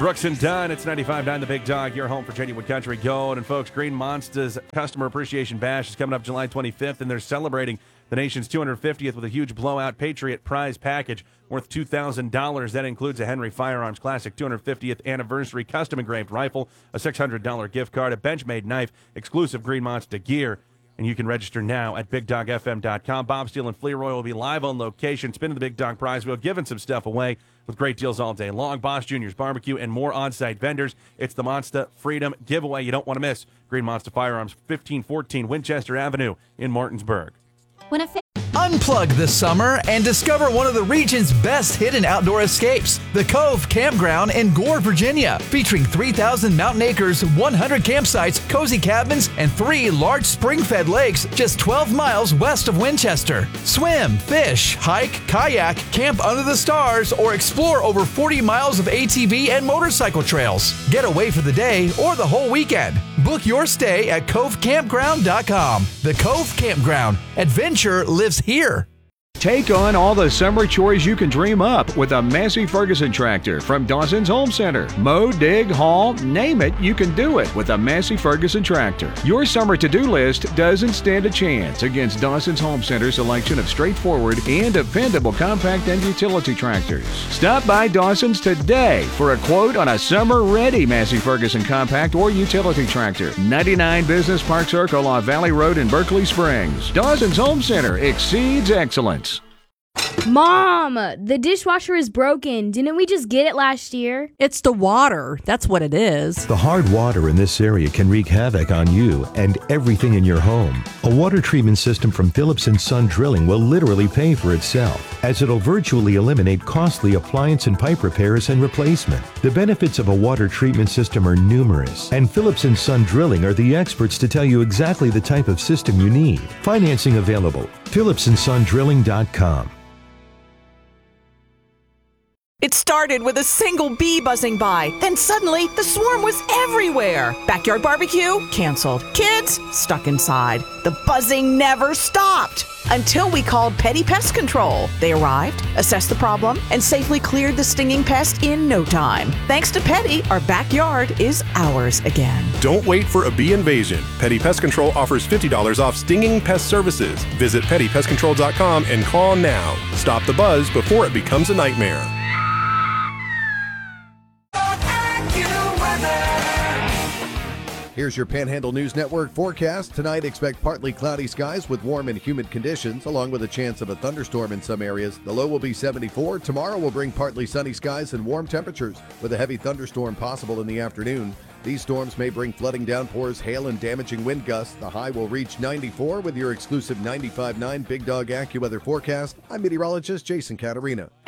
Brooks and Dunn, it's 95.9 The Big Dog, your home for genuine country gold. And folks, Green Monster's Customer Appreciation Bash is coming up July 25th, and they're celebrating the nation's 250th with a huge blowout Patriot prize package worth $2,000. That includes a Henry Firearms Classic 250th Anniversary Custom Engraved Rifle, a $600 gift card, a Benchmade knife, exclusive Green Monster gear. And you can register now at BigDogFM.com. Bob Steele and Flea Roy will be live on location, spinning the Big Dog prize wheel, giving some stuff away with great deals all day long. Boss Jr.'s Barbecue and more on-site vendors. It's the Monster Freedom Giveaway you don't want to miss. Green Monster Firearms, 1514 Winchester Avenue in Martinsburg. Unplug this summer and discover one of the region's best hidden outdoor escapes, the Cove Campground in Gore, Virginia, featuring 3,000 mountain acres, 100 campsites, cozy cabins, and 3 large spring-fed lakes just 12 miles west of Winchester. Swim, fish, hike, kayak, camp under the stars, or explore over 40 miles of ATV and motorcycle trails. Get away for the day or the whole weekend. Book your stay at covecampground.com. The Cove Campground. Adventure lives here. Take on all the summer chores you can dream up with a Massey Ferguson tractor from Dawson's Home Center. Mow, dig, haul, name it, you can do it with a Massey Ferguson tractor. Your summer to-do list doesn't stand a chance against Dawson's Home Center's selection of straightforward and dependable compact and utility tractors. Stop by Dawson's today for a quote on a summer-ready Massey Ferguson compact or utility tractor. 99 Business Park Circle off Valley Road in Berkeley Springs. Dawson's Home Center exceeds excellence. Mom, the dishwasher is broken. Didn't we just get it last year? It's the water. That's what it is. The hard water in this area can wreak havoc on you and everything in your home. A water treatment system from Phillips & Son Drilling will literally pay for itself, as it'll virtually eliminate costly appliance and pipe repairs and replacement. The benefits of a water treatment system are numerous, and Phillips & Son Drilling are the experts to tell you exactly the type of system you need. Financing available. PhillipsandSonDrilling.com. It started with a single bee buzzing by. Then suddenly, the swarm was everywhere. Backyard barbecue? Canceled. Kids? Stuck inside. The buzzing never stopped. Until we called Petty Pest Control. They arrived, assessed the problem, and safely cleared the stinging pest in no time. Thanks to Petty, our backyard is ours again. Don't wait for a bee invasion. Petty Pest Control offers $50 off stinging pest services. Visit PettyPestControl.com and call now. Stop the buzz before it becomes a nightmare. Here's your Panhandle News Network forecast. Tonight, expect partly cloudy skies with warm and humid conditions, along with a chance of a thunderstorm in some areas. The low will be 74. Tomorrow will bring partly sunny skies and warm temperatures, with a heavy thunderstorm possible in the afternoon. These storms may bring flooding downpours, hail, and damaging wind gusts. The high will reach 94 with your exclusive 95.9 Big Dog AccuWeather forecast. I'm meteorologist Jason Caterina.